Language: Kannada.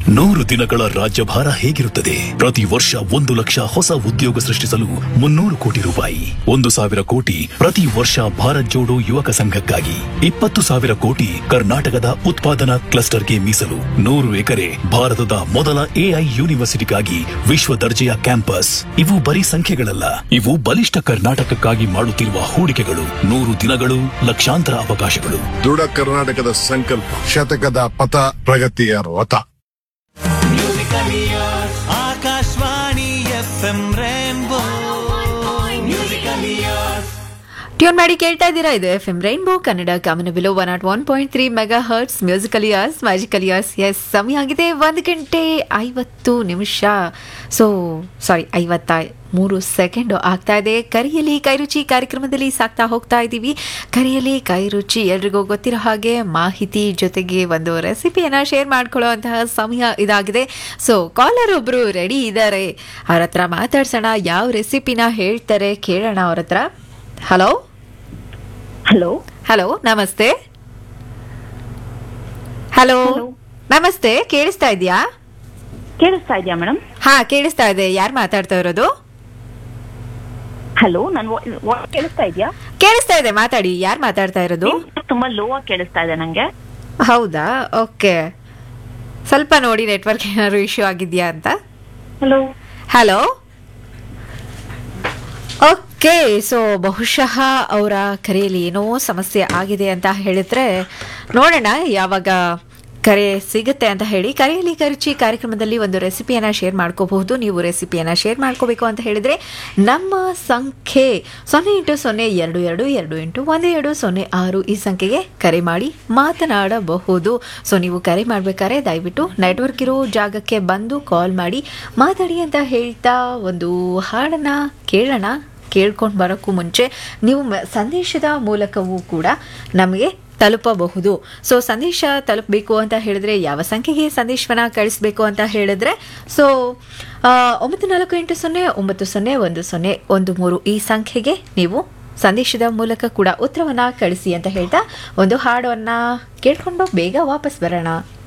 100 ದಿನಗಳ ರಾಜ್ಯಭಾರ ಹೇಗಿರುತ್ತದೆ? ಪ್ರತಿ ವರ್ಷ 1 ಲಕ್ಷ ಹೊಸ ಉದ್ಯೋಗ ಸೃಷ್ಟಿಸಲು 300 ಕೋಟಿ ರೂಪಾಯಿ, 1,000 ಕೋಟಿ ಪ್ರತಿ ವರ್ಷ ಭಾರತ್ ಜೋಡೋ ಯುವಕ ಸಂಘಕ್ಕಾಗಿ, 20,000 ಕೋಟಿ ಕರ್ನಾಟಕದ ಉತ್ಪಾದನಾ ಕ್ಲಸ್ಟರ್ಗೆ ಮೀಸಲು, 100 ಎಕರೆ ಭಾರತದ ಮೊದಲ ಎಐ ಯೂನಿವರ್ಸಿಟಿಗಾಗಿ ವಿಶ್ವ ದರ್ಜೆಯ ಕ್ಯಾಂಪಸ್. ಇವು ಬರೀ ಸಂಖ್ಯೆಗಳಲ್ಲ, ಇವು ಬಲಿಷ್ಠ ಕರ್ನಾಟಕಕ್ಕಾಗಿ ಮಾಡುತ್ತಿರುವ ಹೂಡಿಕೆಗಳು. 100 ದಿನಗಳು, ಲಕ್ಷಾಂತರ ಅವಕಾಶಗಳು. ದೃಢ ಕರ್ನಾಟಕದ ಸಂಕಲ್ಪ, ಶತಕದ ಪಥ, ಪ್ರಗತಿಯ ರಥ. ಆಕಾಶವಾಣಿ FM ರೇನ್ಬೋ ಟ್ಯೂನ್ ಮಾಡಿ ಕೇಳ್ತಾ ಇದ್ದೀರಾ, ಇದು FM rainbow Kannada ಕಾಮನಬಿಲು 101.3 mega hertz musical years magical years. S, ಸಮಯ ಆಗಿದೆ 1 ಗಂಟೆ 50 ನಿಮಿಷ. ಸಾರಿ 53 ಸೆಕೆಂಡ್ ಆಗ್ತಾ ಇದೆ. ಕರಿಯಲಿ ಕೈರುಚಿ ಕಾರ್ಯಕ್ರಮದಲ್ಲಿ ಸಾಕ್ತಾ ಹೋಗ್ತಾ ಇದ್ದೀವಿ. ಕರಿಯಲಿ ಕೈರುಚಿ ಎಲ್ರಿಗೂ ಗೊತ್ತಿರೋ ಹಾಗೆ ಮಾಹಿತಿ ಜೊತೆಗೆ ಒಂದು ರೆಸಿಪಿಯನ್ನು ಶೇರ್ ಮಾಡ್ಕೊಳ್ಳೋ ಅಂತಹ ಸಮಯ ಇದಾಗಿದೆ. ಕಾಲರ್ ಒಬ್ರು ರೆಡಿ ಇದ್ದಾರೆ, ಅವ್ರ ಹತ್ರ ಮಾತಾಡ್ಸೋಣ. ಯಾವ ರೆಸಿಪಿನ ಹೇಳ್ತಾರೆ ಕೇಳೋಣ ಅವ್ರ ಹತ್ರ. ಹಲೋ ಹಲೋ ಹಲೋ, ನಮಸ್ತೆ. ಹಲೋ ನಮಸ್ತೆ, ಕೇಳಿಸ್ತಾ ಇದೆಯಾ? ಕೇಳಿಸ್ತಾ ಇದೆಯಾ ಮೇಡಮ್? ಹಾ, ಕೇಳಿಸ್ತಾ ಇದೆ. ಯಾರು ಮಾತಾಡ್ತಾ ಇರೋದು? ಹಲೋ, ನಾನು ಕೇಳಿಸ್ತಾ ಇದೆಯಾ? ಕೇಳಿಸ್ತಾ ಇದೆ, ಮಾತಾಡಿ. ಯಾರು ಮಾತಾಡ್ತಾ ಇರೋದು? ತುಂಬಾ ಲೋ ಆಗಿ ಕೇಳಿಸ್ತಾ ಇದೆ ನಂಗೆ. ಹೌದಾ, ಓಕೆ. ಸ್ವಲ್ಪ ನೋಡಿ ನೆಟ್ವರ್ಕ್ ಏನಾದ್ರು ಇಶ್ಯೂ ಆಗಿದ್ಯಾ ಅಂತ. Hello hello, okay. ಬಹುಶಃ ಅವರ ಕರೆಯಲ್ಲಿ ಏನೋ ಸಮಸ್ಯೆ ಆಗಿದೆ ಅಂತ ಹೇಳಿದ್ರೆ ನೋಡೋಣ ಯಾವಾಗ ಕರೆ ಸಿಗುತ್ತೆ ಅಂತ ಹೇಳಿ. ಕರೆಯಲ್ಲಿ ಕರುಚಿ ಕಾರ್ಯಕ್ರಮದಲ್ಲಿ ಒಂದು ರೆಸಿಪಿಯನ್ನು ಶೇರ್ ಮಾಡ್ಕೋಬಹುದು. ನೀವು ರೆಸಿಪಿಯನ್ನು ಶೇರ್ ಮಾಡ್ಕೋಬೇಕು ಅಂತ ಹೇಳಿದರೆ ನಮ್ಮ ಸಂಖ್ಯೆ 08222281206 ಈ ಸಂಖ್ಯೆಗೆ ಕರೆ ಮಾಡಿ ಮಾತನಾಡಬಹುದು. ನೀವು ಕರೆ ಮಾಡಬೇಕಾದ್ರೆ ದಯವಿಟ್ಟು ನೆಟ್ವರ್ಕ್ ಇರೋ ಜಾಗಕ್ಕೆ ಬಂದು ಕಾಲ್ ಮಾಡಿ ಮಾತಾಡಿ ಅಂತ ಹೇಳ್ತಾ ಒಂದು ಹಾಡನ್ನು ಕೇಳೋಣ. ಕೇಳ್ಕೊಂಡು ಬರೋಕ್ಕೂ ಮುಂಚೆ ನೀವು ಸಂದೇಶದ ಮೂಲಕವೂ ಕೂಡ ನಮಗೆ ತಲುಪಬಹುದು. ಸಂದೇಶ ತಲುಪಬೇಕು ಅಂತ ಹೇಳಿದ್ರೆ ಯಾವ ಸಂಖ್ಯೆಗೆ ಸಂದೇಶವನ್ನು ಕಳಿಸ್ಬೇಕು ಅಂತ ಹೇಳಿದ್ರೆ 9480901013 ಈ ಸಂಖ್ಯೆಗೆ ನೀವು ಸಂದೇಶದ ಮೂಲಕ ಕೂಡ ಉತ್ತರವನ್ನು ಕಳಿಸಿ ಅಂತ ಹೇಳ್ತಾ ಒಂದು ಹಾಡನ್ನು ಕೇಳ್ಕೊಂಡು ಬೇಗ ವಾಪಸ್ ಬರೋಣ.